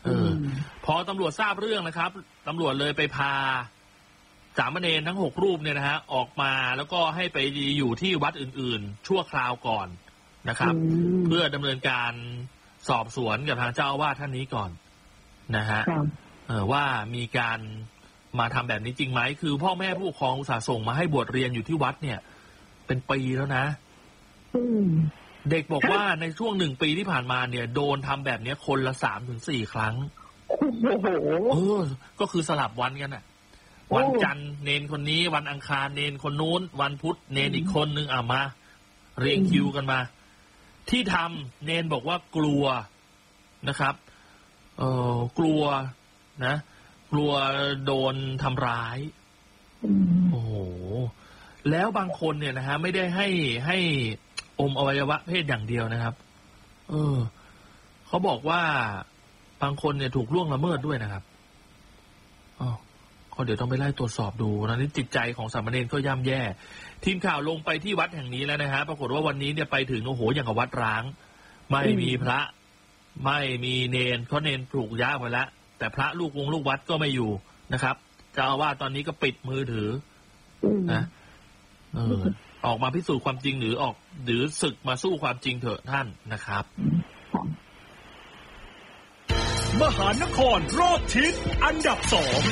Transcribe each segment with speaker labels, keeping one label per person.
Speaker 1: พอตำรวจทราบเรื่องนะครับตำรวจเลยไปพาสามเณรทั้ง6 รูปเนี่ยนะฮะออกมาแล้วก็ให้ไปอยู่ที่วัดอื่นๆชั่วคราวก่อนนะครับเพื่อดำเนินการสอบสวนกับทางเจ้าอาวาสท่านนี้ก่อนนะฮะว่ามีการมาทำแบบนี้จริงไหมคือพ่อแม่ผู้ปกครองอุตส่าห์ส่งมาให้บวชเรียนอยู่ที่วัดเนี่ยเป็นปีแล้วนะเด็กบอกว่าในช่วง1 ปีที่ผ่านมาเนี่ยโดนทำแบบนี้คนละ 3-4 ครั้งก็คือสลับวันกันน่ะวันจันทร์เนนคนนี้วันอังคารเนนคนนู้นวันพุธเนนอีกคนนึงมาเรียงคิวกันมาที่ทำเนนบอกว่ากลัวนะครับกลัวนะกลัวโดนทำร้ายโอ้โหแล้วบางคนเนี่ยนะฮะไม่ได้ให้อมอวัยวะเพศอย่างเดียวนะครับเขาบอกว่าบางคนเนี่ยถูกล่วงละเมิดด้วยนะครับก็เดี๋ยวต้องไปไล่ตรวจสอบดูนะนี่จิตใจของสามเณรก็ย่ำแย่ทีมข่าวลงไปที่วัดแห่งนี้แล้วนะฮะปรากฏว่าวันนี้เนี่ยไปถึงโอ้โหอย่างกับวัดร้างไม่มีพระไม่มีเนนเขาเนนปลูกย้ายไปแล้วแต่พระลูกวัดก็ไม่อยู่นะครับเจ้าอาวาสตอนนี้ก็ปิดมือถือนะออกมาพิสูจน์ความจริงหรือศึกมาสู้ความจริงเถอะท่านนะครับ
Speaker 2: มหานครรอบทิศอันดับ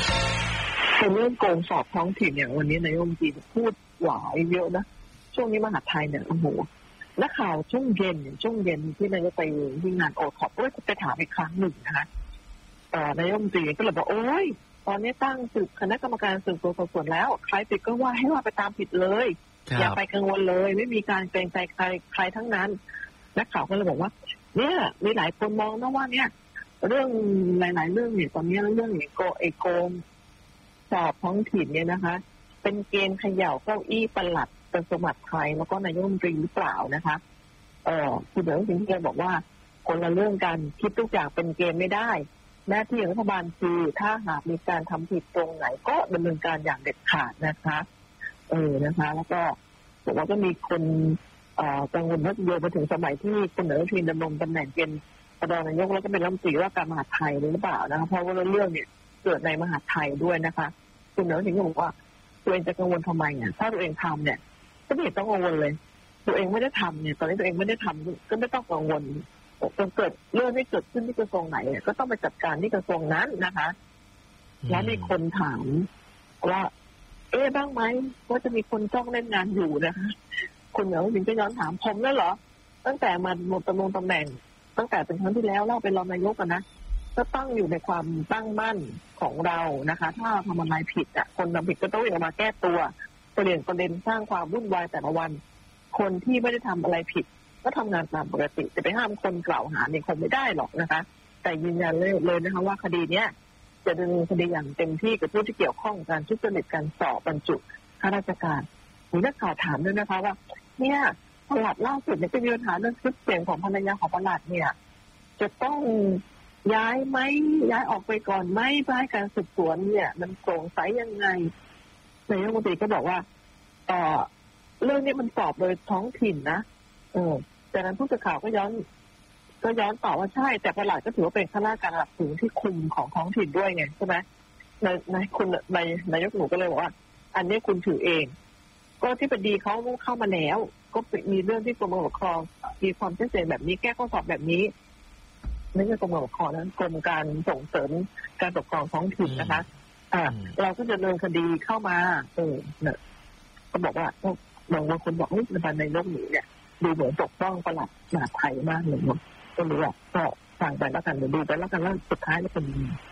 Speaker 2: 2
Speaker 3: เป็นเรื่องโกงสอบท้องถิ่นอย่างวันนี้นายกรัฐมนตรีพูดหลายเยอะนะช่วงนี้มหาไทยเนี่ยโอ้โหนักข่าวช่วงเย็นที่นายกไปที่งานโอท็อปก็ไปถามอีกครั้งหนึ่งนะคะนายกรัฐมนตรีก็เลยบอกโอ้ยตอนนี้ตั้งสืบคณะกรรมการสืบสวนสอบสวนแล้วใครผิดก็ว่าให้ว่าไปตามผิดเลยอย่าไปกังวลเลยไม่มีการเกรงใจใครทั้งนั้นนักข่าวก็เลยบอกว่าเนี่ยมีหลายคนมองนะว่าเนี่ยเรื่องหลายๆเรื่องเนี่ยตอนนี้เรื่องอย่างโกงสอบท้องถิ่นเนี่ยนะคะเป็นเกมเขย่าเก้าอี้ปลัดกระทรวงมหาดไทยแล้วก็นายกรัฐมนตรีหรือเปล่านะคะคุณเดี๋ยวสิ่งที่แกบอกว่าคนละเรื่องกันคิดทุกอย่างเป็นเกมไม่ได้หน้าที่ของรัฐบาลคือถ้าหากมีการทำผิดตรงไหนก็ดำเนินการอย่างเด็ดขาดนะคะนะคะแล้วก็บอกว่าก็มีคนกังวลว่าโยงไปถึงสมัยที่คุณอนุทินดำรงตำแหน่งเป็นรองนายกแล้วก็เป็นรัฐมนตรีว่าการมหาดไทยหรือเปล่านะคะเพราะว่าเรื่องเนี่ยเกิดในมหาดไทยด้วยนะคะคุณอนุทินก็บอกว่าตัวเองจะกังวลทำไมเนี่ยถ้าตัวเองทำเนี่ยก็ไม่ต้องกังวลเลยตัวเองไม่ได้ทำเนี่ยตอนนี้ตัวเองไม่ได้ทำก็ไม่ต้องกังวลจนเกิดเรื่องที่เกิดขึ้นที่กระทรวงไหนเนี่ยก็ต้องไปจัดการที่กระทรวงนั้นนะคะแล้วมีคนถามว่าบ้างไหมว่าจะมีคนจ้องเล่นงานอยู่นะคะคุณอนุทินก็ย้อนถามผมนั่นเหรอตั้งแต่มาหมดตำแหน่งตั้งแต่เป็นครั้งที่แล้วเราเป็นรองนายกกันนะก็ต้องอยู่ในความตั้งมั่นของเรานะคะถ้าทำอะไรผิดคนทำผิดก็ต้องออกมาแก้ตัวเปลี่ยนประเด็นสร้างความวุ่นวายแต่ละวันคนที่ไม่ได้ทำอะไรผิดก็ทำงานตามปกติจะไปห้ามคนกล่าวหาเนี่ยคงไม่ได้หรอกนะคะแต่ยืนยันเลยนะคะว่าคดีเนี้ยจะดำเนินคดีอย่างเต็มที่กับผู้ที่เกี่ยวข้องการทุจริตการสอบบรรจุข้าราชการมีนักข่าวถามด้วยนะคะว่าเนี่ยปลัดล่าสุดเนี่ยเป็นมีปัญหาเรื่องคลิปเสียงของภรรยาของปลัดเนี่ยจะต้องย้ายไหมย้ายออกไปก่อนไหมเพื่อให้การสืบสวนเนี่ยมันโปร่งใสยังไงนายกรัฐมนตรีก็บอกว่าเรื่องนี้มันสอบโดยท้องถิ่นนะแต่นั้นผู้สื่อข่าวก็ย้อนตอบว่าใช่แต่ปลัดก็ถือว่าเป็นข้าราชการระดับสูงที่คุมของท้องถิ่นด้วยไงใช่ไหมนายกหนูก็เลยบอกว่าอันนี้คุณถือเองก็ที่ปดีเขาเข้ามาแล้วก็มีเรื่องที่กรมการปกครองมีความชัดเจนแบบนี้แก้ข้อสอบแบบนี้ไม่ใช่กรมการปกครองนั้นกรมการส่งเสริมการปกครองท้องถิ่นนะคะเราก็จะดำเนินคดีเข้ามาเนี่ยก็บอกว่าบางคนบอกรัฐบาลนายกหนูเนี่ยดูเหมือนปกป้องปลัดมหาดไทยมากเลยเนาะก็เลยว่าก็ฟังไปแล้วกันดูไปแล้วกันแล้วสุดท้ายแล้วเป็น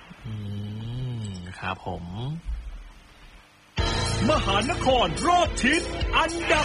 Speaker 1: ครับผม
Speaker 2: มหานครรอบทิศอันดับ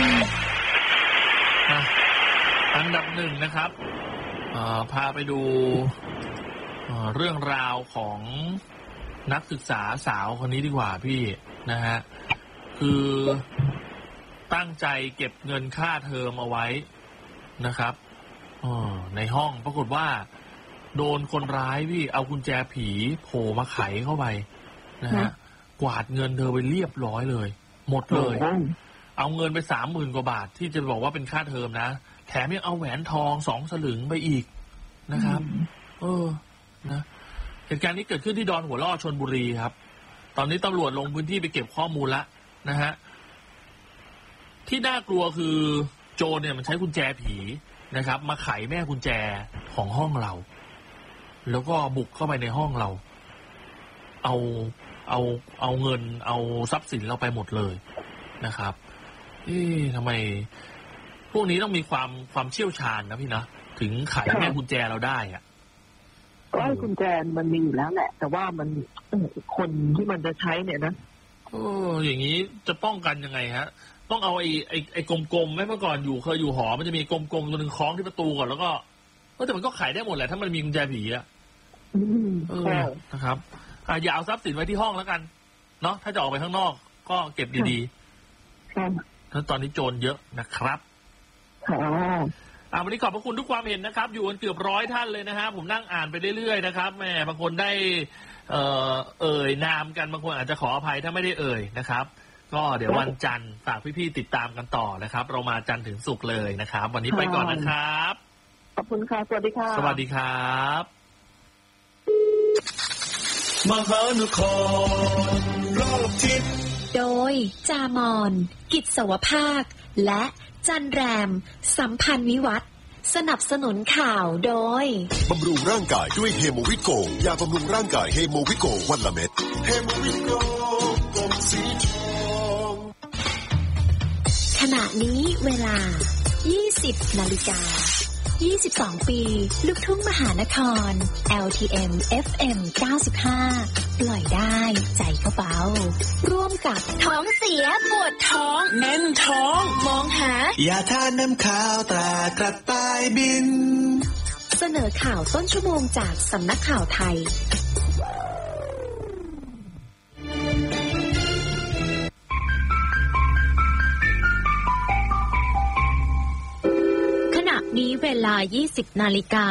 Speaker 1: 1นะครับพาไปดูเรื่องราวของนักศึกษาสาวคนนี้ดีกว่าพี่นะฮะคือตั้งใจเก็บเงินค่าเทอมเอาไว้นะครับในห้องปรากฏว่าโดนคนร้ายพี่เอากุญแจผีโผล่มาไขเข้าไปนะฮะกวาดเงินเธอไปเรียบร้อยเลยหมดเลยเอาเงินไป 30,000 กว่าบาทที่จะบอกว่าเป็นค่าเทอมนะแถมยังเอาแหวนทอง2 สลึงไปอีกนะครับนะเหตุการณ์นี้เกิดขึ้นที่ดอนหัวล่อชลบุรีครับตอนนี้ตำรวจลงพื้นที่ไปเก็บข้อมูลแล้วนะฮะที่น่ากลัวคือโจรเนี่ยมันใช้กุญแจผีนะครับมาไขแม่กุญแจของห้องเราแล้วก็บุกเข้าไปในห้องเราเอาเงินเอาทรัพย์สินเราไปหมดเลยนะครับทำไมพวกนี้ต้องมีความเชี่ยวชาญนะพี่นะถึงไขแม่กุญแจเราได้อะ
Speaker 3: ก็ไอ้กุญแจมันมีอยู่แล้วแหละแต่ว่ามันคนที่มันจะใช้เนี่ยนะ
Speaker 1: อย่างนี้จะป้องกันยังไงฮะต้องเอาไอ้กลมๆไหมเมื่อก่อนเคยอยู่หอมันจะมีกลมๆตัวนึงคล้องที่ประตูก่อนแล้วก็แต่มันก็ไขได้หมดแหละถ้ามันมีกุญแจผีอะนะครับอย่าเอาทรัพย์สินไว้ที่ห้องแล้วกันเนาะถ้าจะออกไปข้างนอกก็เก็บดีๆแล้วตอนนี้โจรเยอะนะครับวันนี้ขอบพระคุณทุกความเห็นนะครับอยู่กันเกือบ100ท่านเลยนะฮะผมนั่งอ่านไปเรื่อยๆนะครับแม่บางคนได้นามกันบางคนอาจจะขออภัยถ้าไม่ได้นะครับก็เดี๋ยววันจันทร์ฝากพี่ๆติดตามกันต่อนะครับเรามาจันทร์ถึงศุกร์เลยนะครับวันนี้ไปก่อนนะครับ
Speaker 3: ขอบคุณค่ะสวัสดีค่ะ
Speaker 1: สวัสดีครับ
Speaker 2: มหานครรอบทิศ
Speaker 4: โดยจามอนกิจสวภาคและจันแรมสัมพันธ์วิวัฒน์สนับสนุนข่าวโดย
Speaker 5: บำรุงร่างกายด้วยเฮโมวิโกยาบำรุงร่างกายเฮโมวิโกวันละเม็ดเฮโมวิโกกลมสีทอง
Speaker 4: ขณะนี้เวลา 20 นาฬิกา 22 ปีลูกทุ่งมหานคร LTM FM 95 ปล่อยได้ใจก็เบาร่วมกับท้องเสียปวดท้องแน่นท้องมองหาย
Speaker 6: าทาน้ำขาวตรากระต่ายบิน
Speaker 4: เสนอข่าวต้นชั่วโมงจากสำนักข่าวไทยนี้เวลา 20 นาฬิกา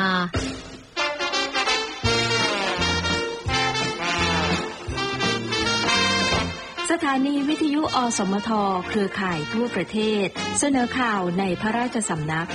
Speaker 7: สถานีวิทยุอสมทเครือข่ายทั่วประเทศเสนอข่าวในพระราชสำนัก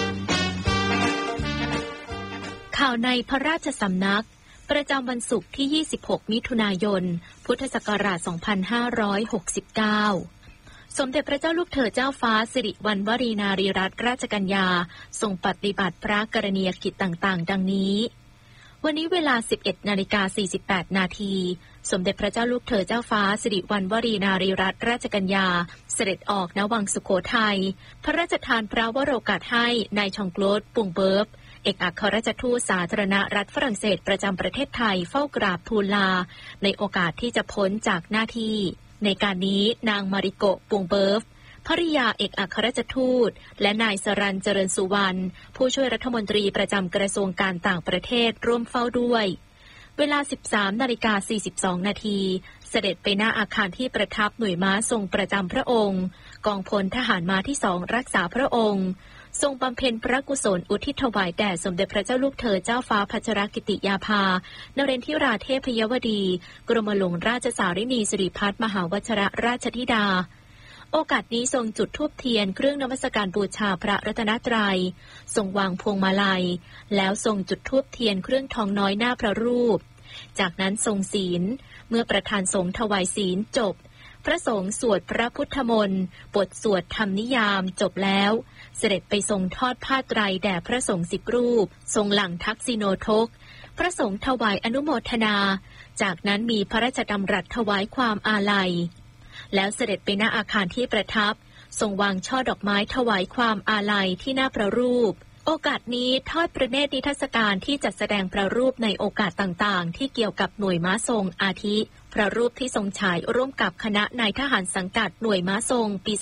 Speaker 4: ข่าวในพระราชสำนักประจำวันศุกร์ที่ 26 มิถุนายน พุทธศักราช 2569สมเด็จพระเจ้าลูกเธอเจ้าฟ้าสิริวัณวรีนารีรัตนราชกัญญาทรงปฏิบัติพระกรณียกิจต่างๆดังนี้วันนี้เวลา 11:48 นาทีสมเด็จพระเจ้าลูกเธอเจ้าฟ้าสิริวัณวรีนารีรัตนราชกัญญาเสด็จออกณวังสุโขทัยพระราชทานพระวโรกาสให้นายชองโกลดปุงเบิร์บเอกอัครราชทูตสาธารณรัฐฝรั่งเศสประจำประเทศไทยเฝ้ากราบทูลลาในโอกาสที่จะพ้นจากหน้าที่ในการนี้นางมาริโกะปุงเบิร์ฟภริยาเอกอัครราชทูตและนายสรัญเจริญสุวรรณผู้ช่วยรัฐมนตรีประจำกระทรวงการต่างประเทศร่วมเฝ้าด้วยเวลา 13:42 นาทีเสด็จไปหน้าอาคารที่ประทับหน่วยม้าทรงประจำพระองค์กองพลทหารม้าที่2รักษาพระองค์ทรงบำเพ็ญพระกุศลอุทิศถวายแด่สมเด็จพระเจ้าลูกเธอเจ้าฟ้าพัชรกิติยาภานเรนทิราเทพยวดีกรมหลวงราชสารินีสิริพัฒน์มหาวชิรราชธิดาโอกาสนี้ทรงจุดธูปเทียนเครื่องนมัสการบูชาพระรัตนตรัยทรงวางพวงมาลัยแล้วทรงจุดธูปเทียนเครื่องทองน้อยหน้าพระรูปจากนั้นทรงศีลเมื่อประธานสงฆ์ถวายศีลจบพระสงฆ์สวดพระพุทธมนต์บทสวดธรรมนิยามจบแล้วเสด็จไปทรงทอดผ้าไตรแด่พระสงฆ์10 รูปทรงหลั่งทักษิโนทกพระสงฆ์ถวายอนุโมทนาจากนั้นมีพระราชดำรัสถวายความอาลัยแล้วเสด็จไปณอาคารที่ประทับทรงวางช่อดอกไม้ถวายความอาลัยที่หน้าพระรูปโอกาสนี้ทอดพระเนตรนิทรรศการที่จัดแสดงพระรูปในโอกาสต่างๆที่เกี่ยวกับหน่วยม้าทรงอาทิพระรูปที่ทรงฉายร่วมกับคณะนายทหารสังกัดหน่วยม้าทรงปี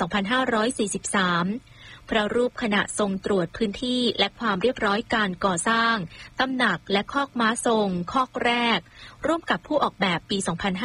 Speaker 4: 2543 พระรูปขณะทรงตรวจพื้นที่และความเรียบร้อยการก่อสร้างตำหนักและคอกม้าทรงคอกแรกร่วมกับผู้ออกแบบปี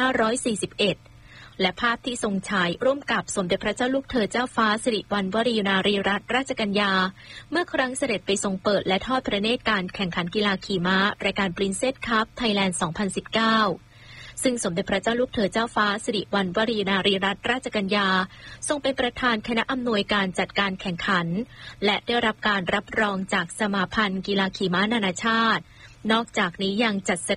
Speaker 4: 2541 และภาพที่ทรงฉายร่วมกับสมเด็จพระเจ้าลูกเธอเจ้าฟ้าสิริวัณวรีนารีรัตนราชกัญญาเมื่อครั้งเสด็จไปทรงเปิดและทอดพระเนตรการแข่งขันกีฬาขี่ม้ารายการปรินเซสคัพไทยแลนด์ 2019 ซึ่งสมเด็จพระเจ้าลูกเธอเจ้าฟ้าสิริวัณวรีนารีรัตนราชกัญญาทรงเป็นประธานคณะอำนวยการจัดการแข่งขันและได้รับการรับรองจากสมาพันธ์กีฬาขี่ม้านานาชาตินอกจากนี้ยังจัดแส